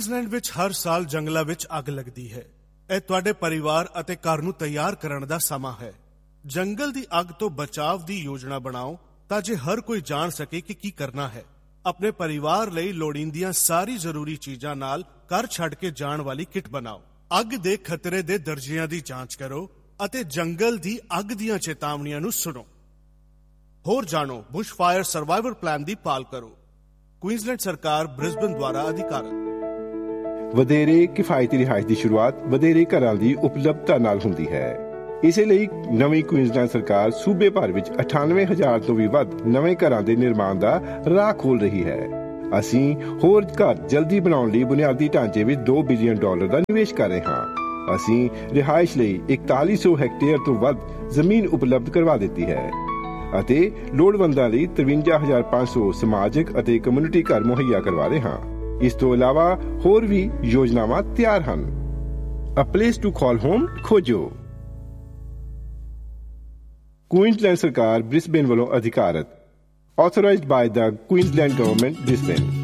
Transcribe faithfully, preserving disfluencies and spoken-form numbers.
Queensland ਵਿੱਚ ਹਰ ਸਾਲ ਜੰਗਲਾਂ ਵਿੱਚ ਅੱਗ ਲੱਗਦੀ ਹੈ। ਇਹ ਤੁਹਾਡੇ ਪਰਿਵਾਰ ਅਤੇ ਘਰ ਨੂੰ ਤਿਆਰ ਕਰਨ ਦਾ ਸਮਾਂ ਹੈ। ਜੰਗਲ ਦੀ ਅੱਗ ਤੋਂ ਬਚਾਅ ਦੀ ਯੋਜਨਾ ਬਣਾਓ ਤਾਂ ਜੇ ਹਰ ਕੋਈ ਜਾਣ ਸਕੇ ਕਿ ਕੀ ਕਰਨਾ ਹੈ। ਆਪਣੇ ਪਰਿਵਾਰ ਲਈ ਲੋੜੀਂਦੀਆਂ ਸਾਰੀ ਜ਼ਰੂਰੀ ਚੀਜ਼ਾਂ ਨਾਲ ਘਰ ਛੱਡ ਕੇ ਜਾਣ ਵਾਲੀ ਕਿੱਟ ਬਣਾਓ। ਅੱਗ ਦੇ ਖਤਰੇ ਦੇ ਦਰਜਿਆਂ ਦੀ ਜਾਂਚ ਕਰੋ ਅਤੇ ਜੰਗਲ ਦੀ ਅੱਗ ਦੀਆਂ ਚੇਤਾਵਨੀਆਂ ਨੂੰ ਸੁਣੋ। ਹੋਰ ਜਾਣੋ, ਬੁਸ਼ ਫਾਇਰ ਸਰਵਾਈਵਲ ਪਲਾਨ ਦੀ ਪਾਲ ਕਰੋ। ਕੁਈਨਜ਼ਲੈਂਡ ਸਰਕਾਰ ਬ੍ਰਿਸਬਨ ਦੁਆਰਾ ਅਧਿਕਾਰਤ। ਵਧੇਰੇ ਕਿਫਾਇਤੀ ਰਿਹਾਇਸ਼ ਦੀ ਸ਼ੁਰੂਆਤ ਵਧੇਰੇ ਘਰਾਂ ਦੀ ਉਪਲਬਧਤਾ ਨਾਲ ਹੁੰਦੀ ਹੈ। ਇਸੇ ਲਈ ਨਵੀਂ ਕੁਈਨਜ਼ਲੈਂਡ ਸਰਕਾਰ ਸੂਬੇ ਭਰ ਵਿੱਚ ਅਠਾਨਵੇਂ ਹਜ਼ਾਰ ਤੋਂ ਵੀ ਵੱਧ ਨਵੇਂ ਘਰਾਂ ਦੇ ਨਿਰਮਾਣ ਦਾ ਰਾਹ ਖੋਲ ਰਹੀ ਹੈ। ਅਸੀਂ ਹੋਰ ਘਰ ਜਲਦੀ ਬਣਾਉਣ ਲਈ ਬੁਨਿਆਦੀ ਢਾਂਚੇ ਵਿੱਚ ਦੋ ਬਿਲੀਅਨ ਡਾਲਰ ਦਾ ਨਿਵੇਸ਼ ਕਰ ਰਹੇ ਹਾਂ। ਅਸੀਂ ਰਿਹਾਇਸ਼ ਲਈ ਇਕਤਾਲੀ ਸੌ ਹੈਕਟੇਅਰ ਤੋਂ ਵੱਧ ਜ਼ਮੀਨ ਉਪਲਬਧ ਕਰਵਾ ਦਿੱਤੀ ਹੈ ਅਤੇ ਲੋੜਵੰਦਾਂ ਲਈ ਤਰਵੰਜਾ ਹਜ਼ਾਰ ਪੰਜ ਸੌ ਸਮਾਜਿਕ ਅਤੇ ਕਮਿਊਨਿਟੀ ਘਰ ਮੁਹੱਈਆ ਕਰਵਾ ਰਹੇ ਹਾਂ। ਇਸ ਤੋਂ ਇਲਾਵਾ ਹੋਰ ਵੀ ਯੋਜਨਾਵਾਂ ਤਿਆਰ ਹਨ। ਅ ਪਲੇਸ ਟੂ ਕਾਲ ਹੋਮ ਖੋਜੋ। ਕੁਈਨਜ਼ਲੈਂਡ ਸਰਕਾਰ ਬ੍ਰਿਸਬੇਨ ਵੱਲੋਂ ਅਧਿਕਾਰਤ। Authorized by the Queensland Government, Brisbane.